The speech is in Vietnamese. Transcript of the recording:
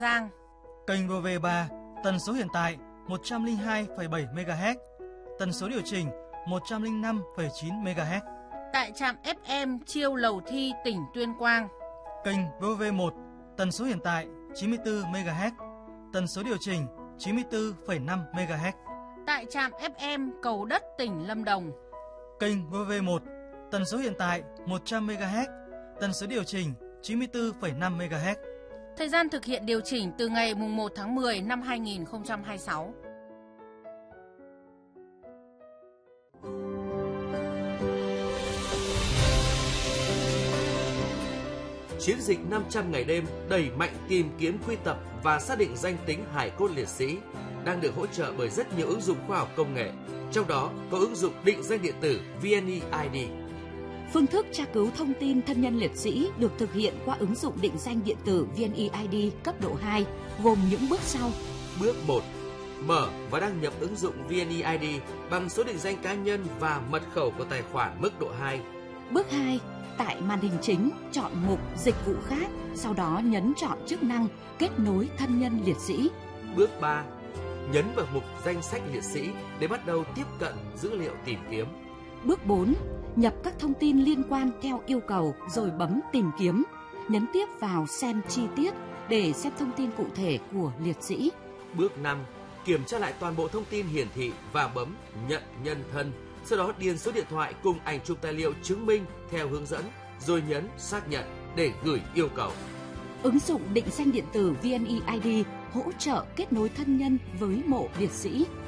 Giang. Kênh VV3, tần số hiện tại 102,7 MHz, tần số điều chỉnh 105,9 MHz. Tại trạm FM Chiêu Lầu Thi, tỉnh Tuyên Quang. Kênh VV1, tần số hiện tại 94 MHz, tần số điều chỉnh 94,5 MHz. Tại trạm FM Cầu Đất, tỉnh Lâm Đồng. Kênh VV1, tần số hiện tại 100 MHz, tần số điều chỉnh 94,5 MHz. Thời gian thực hiện điều chỉnh từ ngày 1 tháng 10 năm 2026. Chiến dịch 500 ngày đêm đẩy mạnh tìm kiếm, quy tập và xác định danh tính hài cốt liệt sĩ đang được hỗ trợ bởi rất nhiều ứng dụng khoa học công nghệ, trong đó có ứng dụng định danh điện tử VNeID. Phương thức tra cứu thông tin thân nhân liệt sĩ được thực hiện qua ứng dụng định danh điện tử VNeID cấp độ 2, gồm những bước sau. Bước 1. Mở và đăng nhập ứng dụng VNeID bằng số định danh cá nhân và mật khẩu của tài khoản mức độ 2. Bước 2. Tại màn hình chính, chọn mục Dịch vụ khác, sau đó nhấn chọn chức năng Kết nối thân nhân liệt sĩ. Bước 3. Nhấn vào mục Danh sách liệt sĩ để bắt đầu tiếp cận dữ liệu tìm kiếm. Bước 4. Nhập các thông tin liên quan theo yêu cầu rồi bấm Tìm kiếm. Nhấn tiếp vào Xem chi tiết để xem thông tin cụ thể của liệt sĩ. Bước 5. Kiểm tra lại toàn bộ thông tin hiển thị và bấm Nhận nhân thân. Sau đó điền số điện thoại cùng ảnh chụp tài liệu chứng minh theo hướng dẫn, rồi nhấn Xác nhận để gửi yêu cầu. Ứng dụng định danh điện tử VNeID hỗ trợ kết nối thân nhân với mộ liệt sĩ.